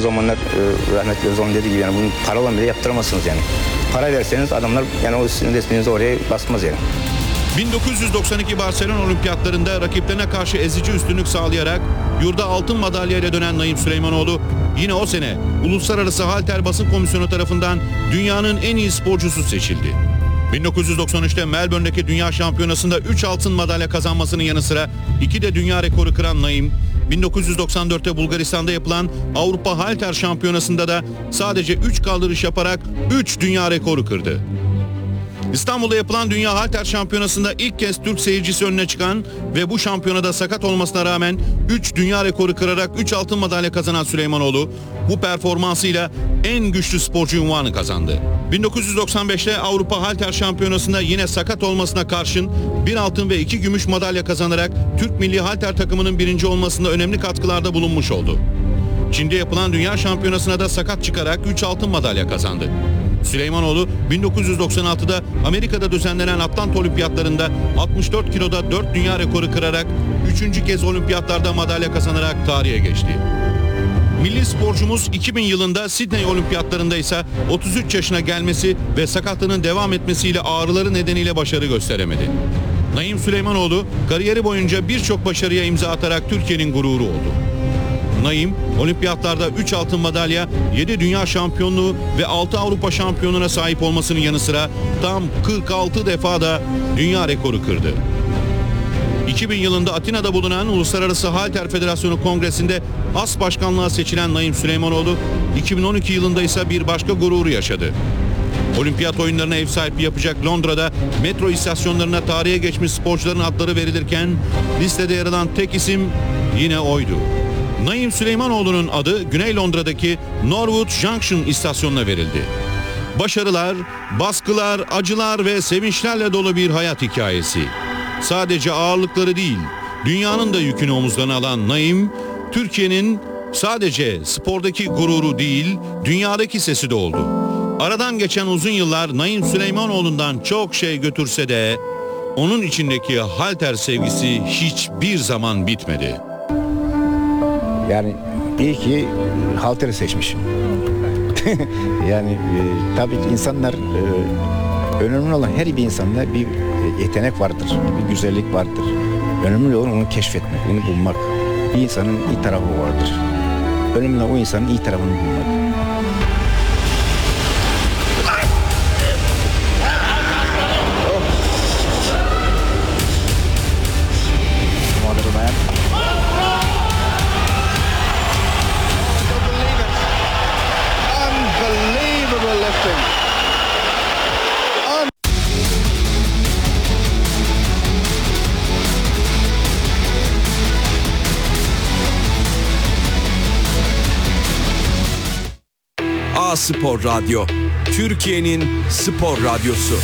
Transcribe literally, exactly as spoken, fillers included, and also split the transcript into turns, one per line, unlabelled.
zamanlar e, rahmetli Özal'ın dediği gibi yani bunu paralan bile yaptıramazsınız yani. Para verseniz adamlar yani o sizin resminizi oraya basmaz yani.
bin dokuz yüz doksan iki Barcelona Olimpiyatlarında rakiplerine karşı ezici üstünlük sağlayarak yurda altın madalya ile dönen Naim Süleymanoğlu yine o sene Uluslararası Halter Basın Komisyonu tarafından dünyanın en iyi sporcusu seçildi. bin dokuz yüz doksan üçte Melbourne'deki Dünya Şampiyonası'nda üç altın madalya kazanmasının yanı sıra iki de dünya rekoru kıran Naim, bin dokuz yüz doksan dörtte Bulgaristan'da yapılan Avrupa Halter Şampiyonası'nda da sadece üç kaldırış yaparak üç dünya rekoru kırdı. İstanbul'da yapılan Dünya Halter Şampiyonası'nda ilk kez Türk seyircisi önüne çıkan ve bu şampiyonada sakat olmasına rağmen üç dünya rekoru kırarak üç altın madalya kazanan Süleymanoğlu bu performansıyla en güçlü sporcu unvanı kazandı. bin dokuz yüz doksan beşte Avrupa Halter Şampiyonası'nda yine sakat olmasına karşın bir altın ve iki gümüş madalya kazanarak Türk milli halter takımının birinci olmasında önemli katkılarda bulunmuş oldu. Çin'de yapılan Dünya Şampiyonası'na da sakat çıkarak üç altın madalya kazandı. Süleymanoğlu bin dokuz yüz doksan altıda Amerika'da düzenlenen Atlanta Olimpiyatlarında altmış dört kiloda dört dünya rekoru kırarak üçüncü kez olimpiyatlarda madalya kazanarak tarihe geçti. Milli sporcumuz iki bin yılında Sydney Olimpiyatlarında ise otuz üç yaşına gelmesi ve sakatlığının devam etmesiyle ağrıları nedeniyle başarı gösteremedi. Naim Süleymanoğlu kariyeri boyunca birçok başarıya imza atarak Türkiye'nin gururu oldu. Naim, olimpiyatlarda üç altın madalya, yedi dünya şampiyonluğu ve altı Avrupa şampiyonluğuna sahip olmasının yanı sıra tam kırk altı defa da dünya rekoru kırdı. iki bin yılında Atina'da bulunan Uluslararası Halter Federasyonu Kongresi'nde as başkanlığa seçilen Naim Süleymanoğlu, iki bin on iki yılında ise bir başka gururu yaşadı. Olimpiyat oyunlarına ev sahipliği yapacak Londra'da metro istasyonlarına tarihe geçmiş sporcuların adları verilirken listede yer alan tek isim yine oydu. Naim Süleymanoğlu'nun adı Güney Londra'daki Norwood Junction istasyonuna verildi. Başarılar, baskılar, acılar ve sevinçlerle dolu bir hayat hikayesi. Sadece ağırlıkları değil, dünyanın da yükünü omuzlarına alan Naim, Türkiye'nin sadece spordaki gururu değil, dünyadaki sesi de oldu. Aradan geçen uzun yıllar Naim Süleymanoğlu'ndan çok şey götürse de, onun içindeki halter sevgisi hiçbir zaman bitmedi.
Yani iyi ki halteri seçmişim. yani e, tabii ki insanlar e, önemli olan her bir insanda bir yetenek vardır, bir güzellik vardır. Önemli olan onu keşfetmek, onu bulmak. Bir insanın iyi tarafı vardır. Önemli olan o insanın iyi tarafını bulmak.
A Spor Radyo, Türkiye'nin spor radyosu.